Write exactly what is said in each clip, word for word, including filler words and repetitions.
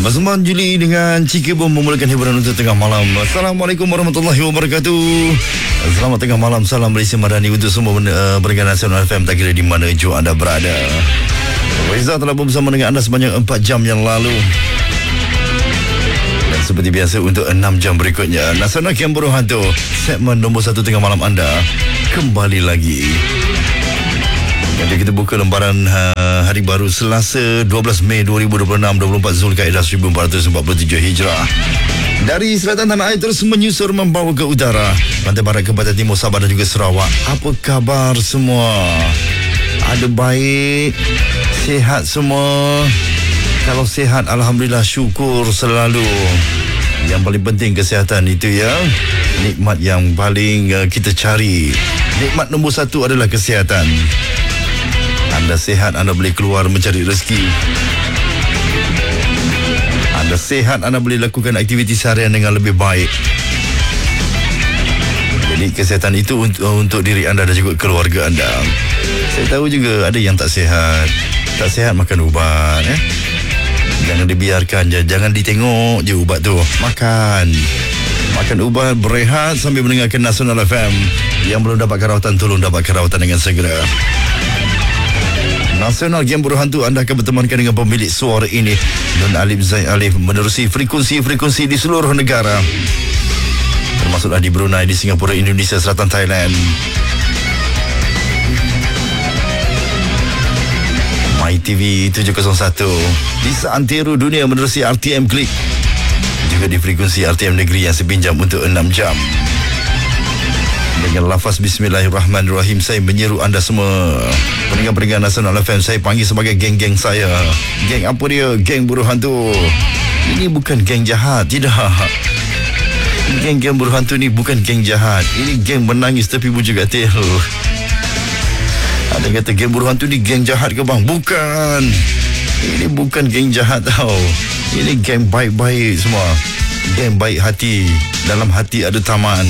Mazman Juli dengan Ciki Bom memulakan hiburan untuk tengah malam. Assalamualaikum warahmatullahi wabarakatuh. Selamat tengah malam. Salam Malaysia Madani untuk semua uh, pendengar Nasional F M, tak kira di mana jua anda berada. Reza telah bersama dengan anda sebanyak empat jam yang lalu. Dan seperti biasa untuk enam jam berikutnya, Nasional Kian Buruh Hantu, segmen nombor satu tengah malam anda kembali lagi. Jadi kita buka lembaran uh, hari baru Selasa dua belas Mei dua ribu dua puluh enam, dua puluh empat Zulkaidah seribu empat ratus empat puluh tujuh Hijrah. Dari selatan tanah air terus menyusur membawa ke utara, pantai barat ke pantai timur Sabah dan juga Sarawak. Apa khabar semua? Ada baik? Sihat semua? Kalau sihat, alhamdulillah, syukur selalu. Yang paling penting kesihatan itu ya. Nikmat yang paling uh, kita cari. Nikmat nombor satu adalah kesihatan. Anda sihat, anda boleh keluar mencari rezeki. Anda sihat, anda boleh lakukan aktiviti seharian dengan lebih baik. Jadi kesihatan itu untuk, untuk diri anda dan juga keluarga anda. Saya tahu juga ada yang tak sihat. Tak sihat makan ubat, eh? Jangan dibiarkan je, jangan ditengok je ubat tu. Makan. Makan ubat, berehat sambil mendengarkan Nasional F M. Yang belum dapatkan rawatan, tolong dapatkan rawatan dengan segera. Nasional Kian Buruh Hantu, anda akan bertemankan dengan pemilik suara ini, Don Alif Zaid Alif, menerusi frekuensi-frekuensi di seluruh negara, termasuklah di Brunei, di Singapura, Indonesia, Selatan Thailand. My T V tujuh kosong satu di seantero dunia menerusi R T M Klik, juga di frekuensi R T M Negeri yang sepinjam untuk enam jam. Dengan lafaz Bismillahirrahmanirrahim, saya menyeru anda semua pendengar-pendengar Nasional F M, saya panggil sebagai geng-geng saya. Geng apa dia? Geng Buruh Hantu. Ini bukan geng jahat, tidak. Geng-geng Buruh Hantu ni bukan geng jahat. Ini geng menangis tepi bujur katil. Ada kata geng Buruh Hantu ni geng jahat ke bang? Bukan. Ini bukan geng jahat tau. Ini geng baik-baik semua. Geng baik hati. Dalam hati ada taman.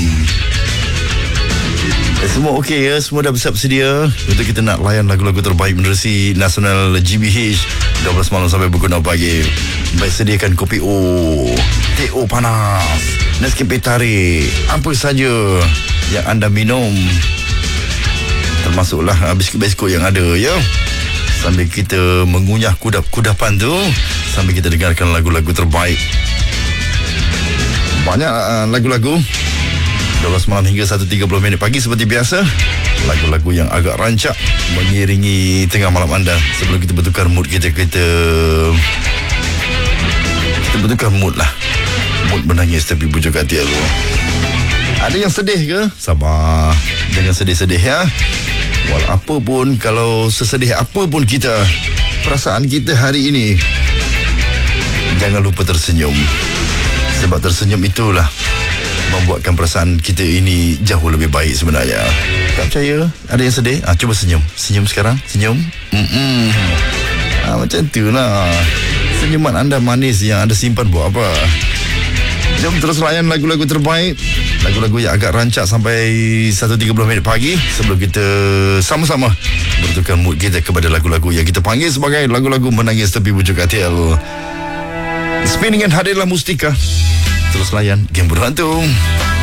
Semua okey ya, semua dah bersiap sedia untuk kita nak layan lagu-lagu terbaik menerusi Nasional G B H dua belas malam sampai pukul enam pagi. Baik, sediakan kopi O, teh O panas, Nescafe tarik, apa saja yang anda minum, termasuklah biskut-biskut yang ada ya. Sambil kita mengunyah kudap-kudapan tu, sambil kita dengarkan lagu-lagu terbaik. Banyak uh, lagu-lagu dua belas malam hingga satu tiga puluh minit pagi seperti biasa. Lagu-lagu yang agak rancak mengiringi tengah malam anda. Sebelum kita bertukar mood kita, kita Kita bertukar mood lah. Mood menangis tapi bujuk hati aku. Ada yang sedih ke? Sabar, jangan sedih-sedih ya. Walau apa pun, kalau sesedih apa pun kita, perasaan kita hari ini, jangan lupa tersenyum. Sebab tersenyum itulah membuatkan perasaan kita ini jauh lebih baik sebenarnya. Tak percaya? Ada yang sedih? Ah, cuba senyum. Senyum sekarang. Senyum. Mm-mm. Ah, macam tu lah. Senyuman anda manis yang anda simpan buat apa? Jom terus layan lagu-lagu terbaik. Lagu-lagu yang agak rancak sampai satu tiga puluh minit pagi. Sebelum kita sama-sama bertukar mood kita kepada lagu-lagu yang kita panggil sebagai lagu-lagu menangis tepi bujur katil. Spinningan hadirlah Mustika. Terus layan Geng Buruh Hantu.